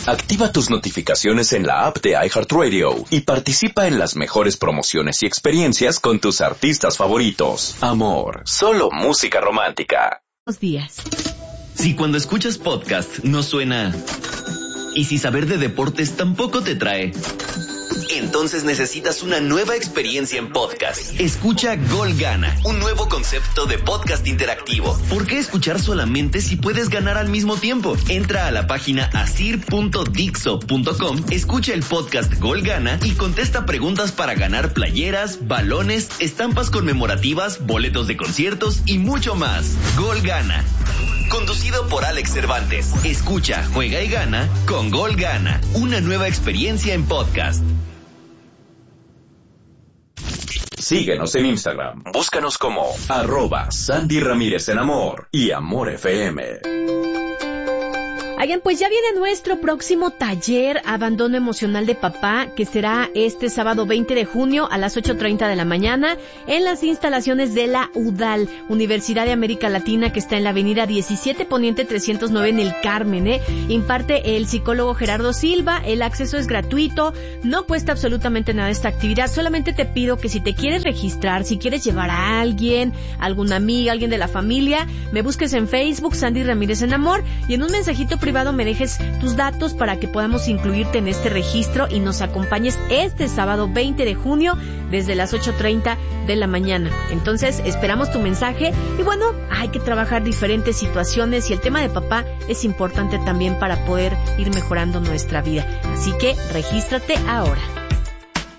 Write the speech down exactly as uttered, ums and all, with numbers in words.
Activa tus notificaciones en la app de iHeartRadio y participa en las mejores promociones y experiencias con tus artistas favoritos. Amor, solo música romántica. Buenos días. Si cuando escuchas podcast no suena... Y si saber de deportes tampoco te trae... Entonces necesitas una nueva experiencia en podcast. Escucha Gol Gana, un nuevo concepto de podcast interactivo. ¿Por qué escuchar solamente si puedes ganar al mismo tiempo? Entra a la página asir punto dixo punto com, escucha el podcast Gol Gana y contesta preguntas para ganar playeras, balones, estampas conmemorativas, boletos de conciertos y mucho más. Gol Gana. Conducido por Alex Cervantes. Escucha, juega y gana con Gol Gana. Una nueva experiencia en podcast. Síguenos en Instagram. Búscanos como arroba Sandy Ramírez en Amor y Amor F M. Oigan, pues ya viene nuestro próximo taller Abandono Emocional de Papá, que será este sábado veinte de junio a las ocho treinta de la mañana en las instalaciones de la U D A L, Universidad de América Latina, que está en la avenida diecisiete Poniente trescientos nueve en El Carmen, ¿eh? Imparte el psicólogo Gerardo Silva, el acceso es gratuito, no cuesta absolutamente nada esta actividad, solamente te pido que si te quieres registrar, si quieres llevar a alguien, alguna amiga, alguien de la familia, me busques en Facebook, Sandy Ramírez en Amor, y en un mensajito privado me dejes tus datos para que podamos incluirte en este registro y nos acompañes este sábado veinte de junio desde las ocho treinta de la mañana. Entonces esperamos tu mensaje y bueno, hay que trabajar diferentes situaciones y el tema de papá es importante también para poder ir mejorando nuestra vida. Así que regístrate ahora.